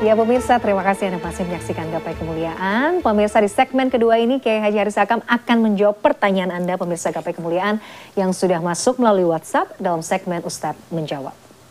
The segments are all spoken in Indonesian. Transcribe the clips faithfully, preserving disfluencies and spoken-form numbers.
Ya pemirsa, terima kasih Anda masih menyaksikan Gapai Kemuliaan. Pemirsa, di segmen kedua ini Kiai Haji Haris Hakam akan menjawab pertanyaan Anda pemirsa Gapai Kemuliaan yang sudah masuk melalui WhatsApp dalam segmen Ustadz Menjawab.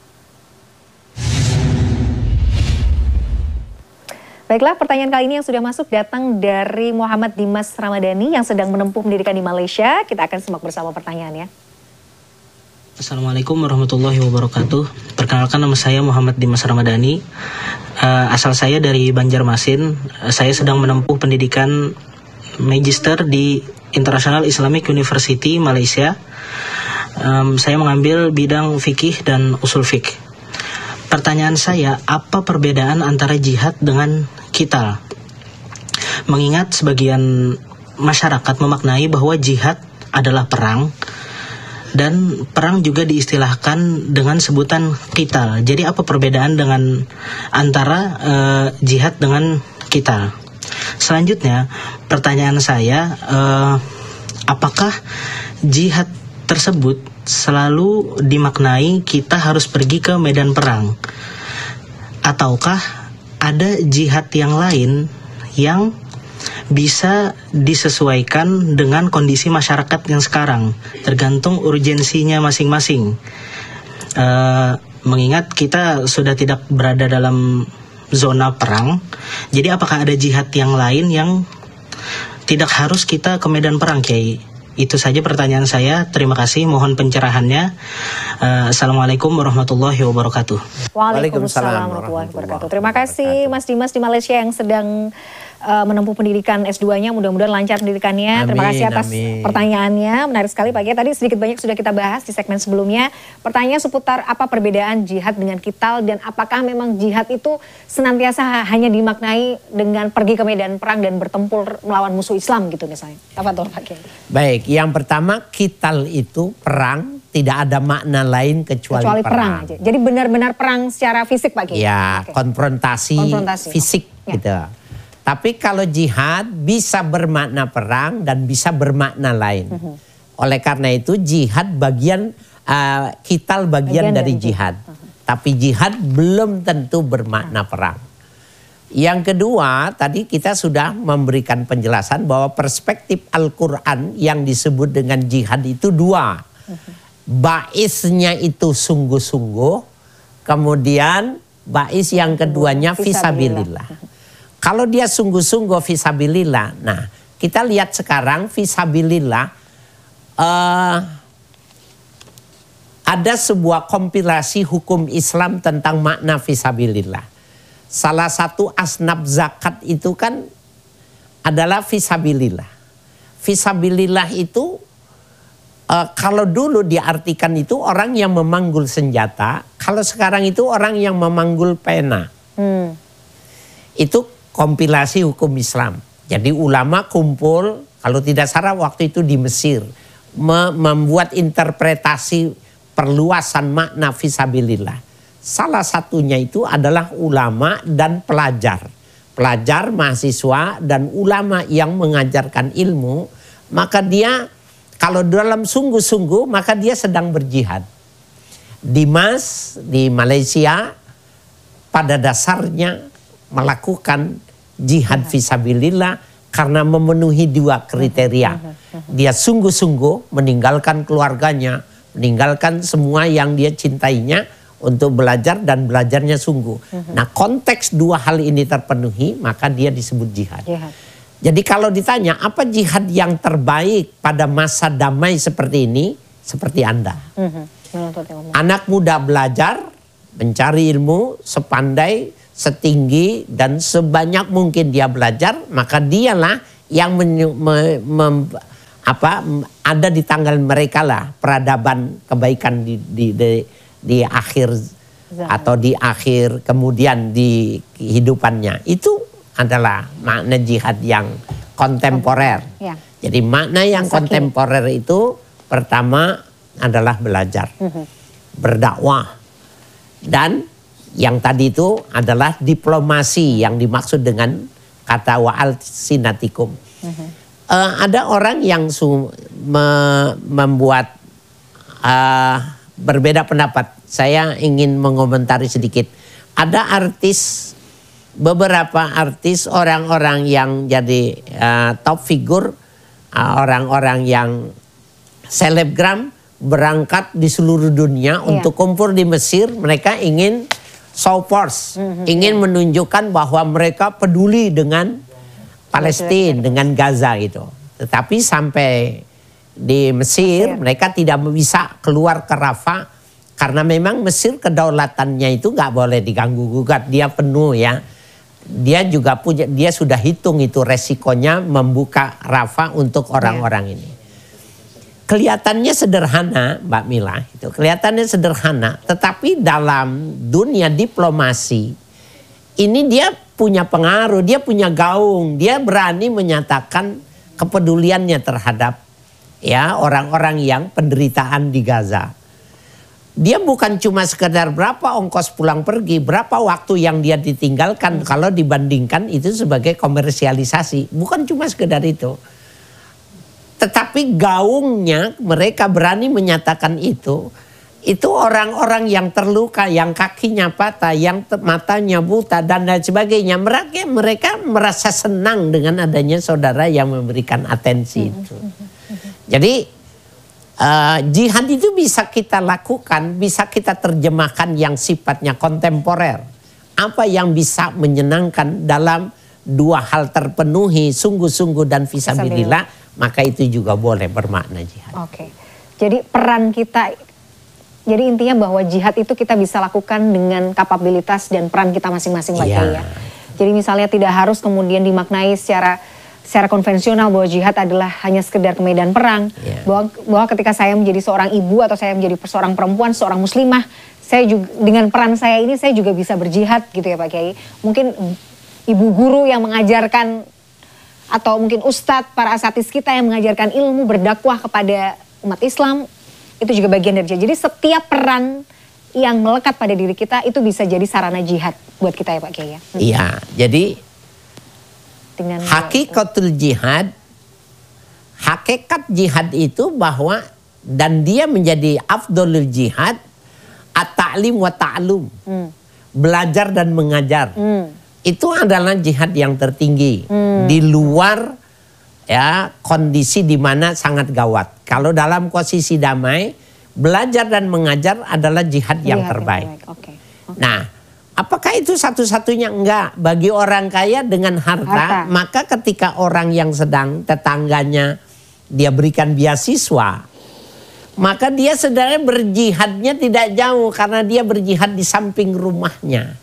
Baiklah, pertanyaan kali ini yang sudah masuk datang dari Muhammad Dimas Ramadhani yang sedang menempuh pendidikan di Malaysia. Kita akan simak bersama pertanyaannya. Assalamualaikum warahmatullahi wabarakatuh. Perkenalkan, nama saya Muhammad Dimas Ramadhani. Uh, asal saya dari Banjarmasin. Uh, saya sedang menempuh pendidikan Magister di International Islamic University Malaysia. Um, saya mengambil bidang fikih dan usul fikih. Pertanyaan saya, apa perbedaan antara jihad dengan qital? Mengingat sebagian masyarakat memaknai bahwa jihad adalah perang, dan perang juga diistilahkan dengan sebutan qital. Jadi apa perbedaan dengan antara uh, jihad dengan qital? Selanjutnya, pertanyaan saya, uh, apakah jihad tersebut selalu dimaknai kita harus pergi ke medan perang? Ataukah ada jihad yang lain yang bisa disesuaikan dengan kondisi masyarakat yang sekarang, tergantung urgensinya masing-masing. Uh, mengingat kita sudah tidak berada dalam zona perang, jadi apakah ada jihad yang lain yang tidak harus kita ke medan perang, Kiai? Itu saja pertanyaan saya. Terima kasih, mohon pencerahannya. Uh, Assalamualaikum warahmatullahi wabarakatuh. Waalaikumsalam warahmatullahi wabarakatuh. Terima kasih Mas Dimas di Malaysia yang sedang uh, menempuh pendidikan S dua-nya. Mudah-mudahan lancar pendidikannya. Amin, Terima kasih atas amin. pertanyaannya. Menarik sekali Pak Kiai. Tadi sedikit banyak sudah kita bahas di segmen sebelumnya. Pertanyaan seputar apa perbedaan jihad dengan qital dan apakah memang jihad itu senantiasa hanya dimaknai dengan pergi ke medan perang dan bertempur melawan musuh Islam gitu misalnya. Apa tuh Pak Kiai? Baik, yang pertama qital itu perang, tidak ada makna lain kecuali, kecuali perang. perang aja. Jadi benar-benar perang secara fisik Pak Kiai? Ya, okay. konfrontasi, konfrontasi fisik ya. gitu. Tapi kalau jihad bisa bermakna perang dan bisa bermakna lain. Uh-huh. Oleh karena itu jihad bagian, uh, qital bagian, bagian dari jihad. Uh-huh. Tapi jihad belum tentu bermakna uh-huh. perang. Yang kedua, tadi kita sudah memberikan penjelasan bahwa perspektif Al-Quran yang disebut dengan jihad itu dua. Uh-huh. Baisnya itu sungguh-sungguh, kemudian bais yang keduanya fisabilillah. Kalau dia sungguh-sungguh fisabilillah, nah kita lihat sekarang fisabilillah uh, ada sebuah kompilasi hukum Islam tentang makna fisabilillah. Salah satu asnaf zakat itu kan adalah fisabilillah. Fisabilillah itu Uh, kalau dulu diartikan itu orang yang memanggul senjata, kalau sekarang itu orang yang memanggul pena. Hmm. Itu kompilasi hukum Islam. Jadi ulama kumpul, kalau tidak salah waktu itu di Mesir, me membuat interpretasi perluasan makna fisabilillah. Salah satunya itu adalah ulama dan pelajar. Pelajar, mahasiswa, dan ulama yang mengajarkan ilmu, maka dia kalau dalam sungguh-sungguh maka dia sedang berjihad. Dimas di Malaysia pada dasarnya melakukan jihad fisabilillah karena memenuhi dua kriteria. Dia sungguh-sungguh meninggalkan keluarganya, meninggalkan semua yang dia cintainya untuk belajar dan belajarnya sungguh. Nah, konteks dua hal ini terpenuhi maka dia disebut jihad. jihad. Jadi kalau ditanya apa jihad yang terbaik pada masa damai seperti ini, seperti Anda. Mm-hmm. Anak muda belajar, mencari ilmu sepandai, setinggi dan sebanyak mungkin dia belajar, maka dialah yang men, me, me, apa, ada di tangan mereka lah peradaban kebaikan di, di, di, di akhir Zaman. atau di akhir kemudian di kehidupannya. Itu adalah makna jihad yang kontemporer. Ya. Jadi makna yang Masa kontemporer kini. itu pertama adalah belajar, uh-huh. berdakwah. Dan yang tadi itu adalah diplomasi yang dimaksud dengan kata wa'al sinatikum. Uh-huh. Uh, ada orang yang su me membuat uh, berbeda pendapat. Saya ingin mengomentari sedikit. Ada artis beberapa artis, orang-orang yang jadi uh, top figure, uh, orang-orang yang selebgram berangkat di seluruh dunia yeah. untuk kumpul di Mesir. Mereka ingin show force, mm-hmm. ingin menunjukkan bahwa mereka peduli dengan Palestina, dengan Gaza gitu. Tetapi sampai di Mesir, Mesir mereka tidak bisa keluar ke Rafah karena memang Mesir kedaulatannya itu nggak boleh diganggu gugat, dia penuh ya. Dia juga punya, dia sudah hitung itu resikonya membuka Rafah untuk orang-orang yeah. ini. Kelihatannya sederhana, Mbak Mila, itu kelihatannya sederhana, tetapi dalam dunia diplomasi ini dia punya pengaruh, dia punya gaung, dia berani menyatakan kepeduliannya terhadap ya orang-orang yang penderitaan di Gaza. Dia bukan cuma sekedar berapa ongkos pulang pergi, berapa waktu yang dia ditinggalkan kalau dibandingkan itu sebagai komersialisasi. Bukan cuma sekedar itu. Tetapi gaungnya mereka berani menyatakan itu. Itu orang-orang yang terluka, yang kakinya patah, yang matanya buta dan lain sebagainya. Mereka, mereka merasa senang dengan adanya saudara yang memberikan atensi itu. Jadi Uh, jihad itu bisa kita lakukan, bisa kita terjemahkan yang sifatnya kontemporer. Apa yang bisa menyenangkan dalam dua hal terpenuhi, sungguh-sungguh dan fisabilillah, maka itu juga boleh bermakna jihad. Oke, jadi peran kita, jadi intinya bahwa jihad itu kita bisa lakukan dengan kapabilitas dan peran kita masing-masing Pak Kiai ya. Jadi misalnya tidak harus kemudian dimaknai secara secara konvensional bahwa jihad adalah hanya sekedar ke medan perang. Yeah. Bahwa, bahwa ketika saya menjadi seorang ibu atau saya menjadi seorang perempuan, seorang muslimah, saya juga dengan peran saya ini saya juga bisa berjihad gitu ya Pak Kiai. Mungkin ibu guru yang mengajarkan atau mungkin ustadz, para asatis kita yang mengajarkan ilmu berdakwah kepada umat Islam, itu juga bagian dari jihad. Jadi setiap peran yang melekat pada diri kita itu bisa jadi sarana jihad buat kita ya Pak Kiai ya. Iya, jadi hakikatul jihad, hakikat jihad itu bahwa dan dia menjadi afdolul jihad at-ta'lim wa ta'lum, hmm. belajar dan mengajar. Hmm. Itu adalah jihad yang tertinggi hmm. di luar ya kondisi di mana sangat gawat. Kalau dalam posisi damai, belajar dan mengajar adalah jihad, jihad yang terbaik. Yang terbaik. Okay. Okay. Nah, apakah itu satu-satunya? Enggak. Bagi orang kaya dengan harta, harta, maka ketika orang yang sedang tetangganya dia berikan beasiswa, maka dia sebenarnya berjihadnya tidak jauh karena dia berjihad di samping rumahnya.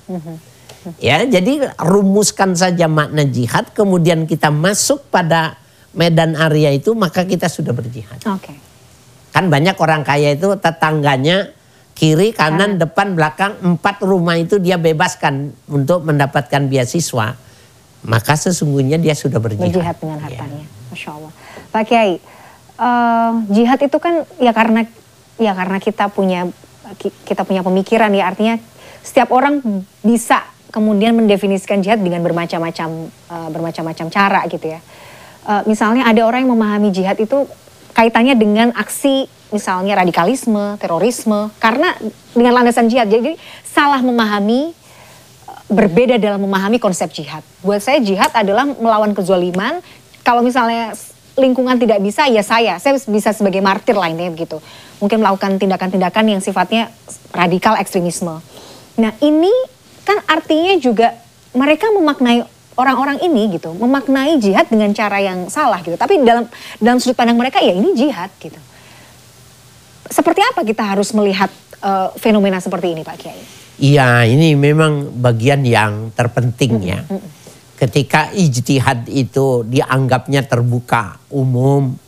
Ya, jadi rumuskan saja makna jihad, kemudian kita masuk pada medan area itu, maka kita sudah berjihad. Oke. Okay. Kan banyak orang kaya itu tetangganya kiri, kanan, depan, belakang, empat rumah itu dia bebaskan untuk mendapatkan beasiswa. Maka sesungguhnya dia sudah berjihad. Berjihad dengan hartanya. Ya. Masya Allah. Pak Kiai, uh, jihad itu kan ya karena ya karena kita punya kita punya pemikiran ya, artinya setiap orang bisa kemudian mendefinisikan jihad dengan bermacam-macam uh, bermacam-macam cara gitu ya. Uh, misalnya ada orang yang memahami jihad itu kaitannya dengan aksi misalnya radikalisme, terorisme, karena dengan landasan jihad. Jadi salah memahami, berbeda dalam memahami konsep jihad. Buat saya jihad adalah melawan kezaliman. Kalau misalnya lingkungan tidak bisa, ya saya, saya bisa sebagai martir lainnya begitu. Mungkin melakukan tindakan-tindakan yang sifatnya radikal ekstremisme. Nah ini kan artinya juga mereka memaknai orang-orang ini gitu, memaknai jihad dengan cara yang salah gitu. Tapi dalam dalam sudut pandang mereka ya ini jihad gitu. Seperti apa kita harus melihat uh, fenomena seperti ini Pak Kiai? Iya, ini memang bagian yang terpenting ya. Mm-hmm. Ketika ijtihad itu dianggapnya terbuka, umum,